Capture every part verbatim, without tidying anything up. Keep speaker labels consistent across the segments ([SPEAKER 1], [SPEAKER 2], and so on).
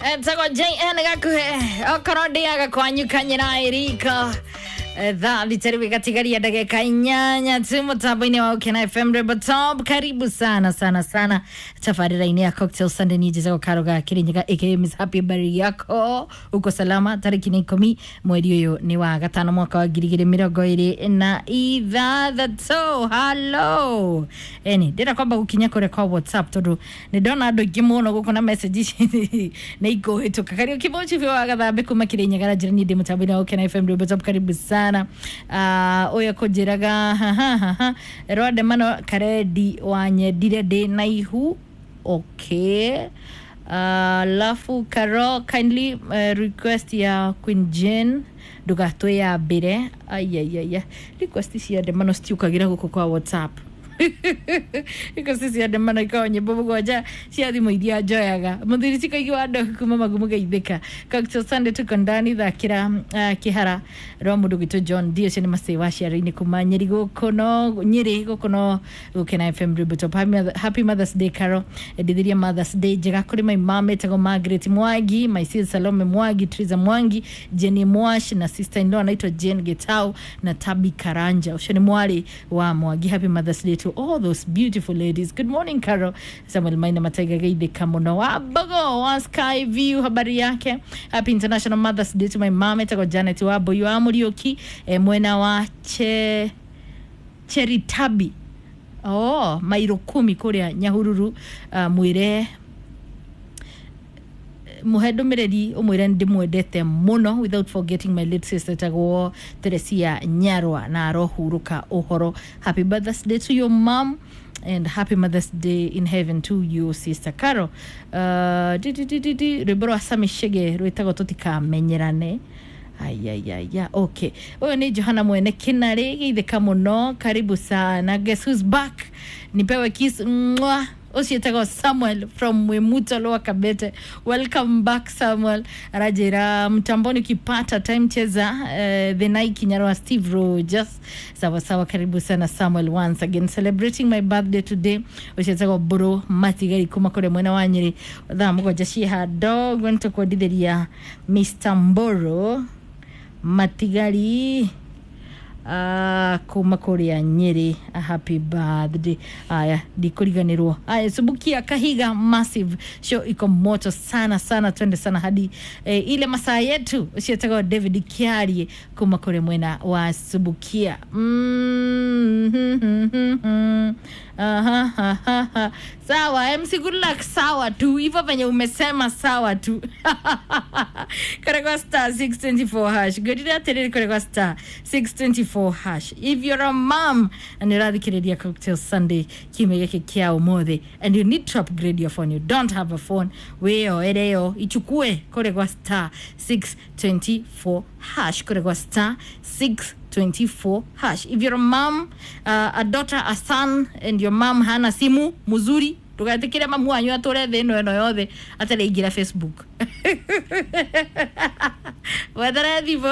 [SPEAKER 1] Etago J N gakuhe okorondi agakwanyukanyira Erika Tha literi katikati ya dakika inyanya tu mtamboini wa Ukena F M Rebel Top. Karibu sana sana sana tafadhali raini ya Cocktail Sunday ni jizako karoga kirinyaga aka Miss Happy Berry yako uko salama. Tariki ni komi mwezi uyo ni wa gatano mwaka wa girigiri mirongo iri na ithathatũ. Hello eni ndira kwamba gukinya kure kwa WhatsApp tondu ni ndona andu ingi muno guko na messages na iko hituka kari kibochi vyo agathambe kuma kirinyaga na jirani ndi mtamboini wa Ukena F M Rebel Top. Karibu sana uh oya kujiraga ha ha ha rode mano karedi wanye direde naihu. Okay uh lafu karo kindly uh, request ya Queen Jane dugatwe ya bire ayayaya request cia de mano stiukagira guko kwa WhatsApp iko sisi ya demana ikawa nyebobo goja cia thimu iria joyaga muthiri cikaigi wando kuma magumu geithika Cocktail Sunday tuko ndani thakira uh, kihara ro mundu gitu John Dio cene masewa ciara-ini kuma Nyeri guko no Nyeri guko no Ukena F M Rebel Top. Happy Mother's Day Carol edithiria Mother's Day njega kuri my mom etago Margaret Mwangi, my sister Salome Mwangi, Triza Mwangi, Jenny Mwash na sister in law anaitwa Jane Getau na Tabi Karanja ushoni mwali wa Mwangi. Happy Mother's Day to all those beautiful ladies. Good morning Carol. Samuel Maina Mataiga gaide kamuno wa Bogo wa Sky View habari yake. Happy International Mother's Day to my mom etago Janet wa Boyo Amurioki e, mwena wa che Cheritabi oh mairo kumi kuria Nyahururu uh, mwire muhedo meredi umwire ndimwendete muno without forgetting my late sister tago Teresia Nyarwa na rohuruka uhoro. Happy Mother's Day to your mom and happy Mother's Day in heaven to you sister Carol. Uh di di di di, di. Reboro asame shege rwetago tutika menyerane. Ayayaya okay oyo ni Johanna mwene kinare geithika muno. Karibu sana. Guess who's back? Nipewe kiss mwa osietago Samuel from Wemuto Lower Kabete. Welcome back Samuel. Rajira mtamboni kipata time cheza uh, the Nike Nyarwa Steve Rogers. Sawa sawa karibu sana Samuel once again celebrating my birthday today. Osietago bro matigari kuma kore mwena wa Nyeri. Tha mugo jashi ha dog wento kwa dideria Mister Mboro matigari uh kuma kore ya Nyeri. A happy birthday. Aya dikuriganirwo aya subukia Kahiga massive show iko moto sana sana twende sana hadi eh, ile masaa yetu usiotaka David Kiarie kuma kore mwena wa subukia mm -hmm. Aha ha ha ha sawa M C good luck sawa tu hivyo venye umesema sawa tu Karegwa star six twenty-four hash godira tere Karegwa star six twenty-four hash. If you're a mom and you're at the Kiredia Cocktail Sunday kimegeke kia umode and you need to upgrade your phone, you don't have a phone, weo edeo ichukue Karegwa star six twenty-four hash Karegwa star six twenty-four hash. If you're a mom, uh, a daughter, a son, and your mom hana simu muzuri tugatikira mamu wanyu atore theno eno yothe atare igira Facebook wadara divo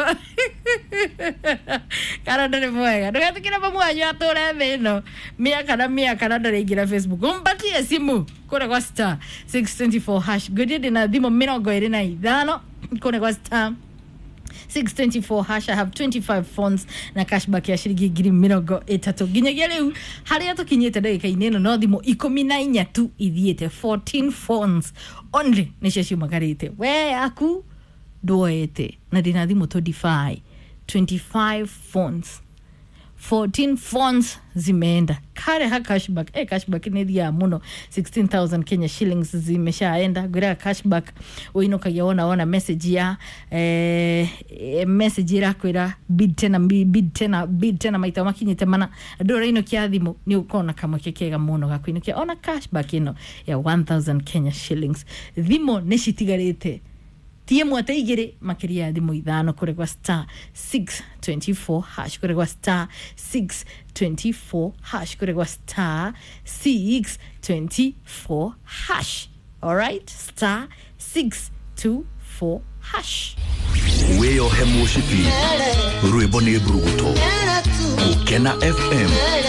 [SPEAKER 1] kana ndare mwega tugatikira mamu wanyu atore theno mia kana mia kana ndare igira Facebook umpatie simu kore kwa star six twenty-four hash godide na thimo mirongo iri na ithano kore kwa star six twenty-four hash. I have twenty-five phones na cashback ya shiringi ngiri mirongo itatu ginyagia riu haria tukinyite ndagika ineno no thimo ikumi na inya tu ithiete fourteen phones only nisha shumagarite we aku doete na dina thimo to defy twenty-five phones fourteen phones zimeenda kare ha cashback eh cashback ni dia muno sixteen thousand Kenya shillings zimeshaenda gira cashback uinoka yaona ona message ya eh message ira kwira bid tena bid tena bid tena maita makinyite mana dora ino kia thimo ni ukona kama kekega muno gakwinokia ona cashback ino ya one thousand Kenya shillings thimo neshitigarite tie mwate igire makiria thimu ithano kuregwa star six twenty-four hash kuregwa star six twenty-four hash kuregwa star six twenty-four hash. All right, star six twenty-four hash.
[SPEAKER 2] Weyo hemu shipi Rwebone Bruguto Ukena F M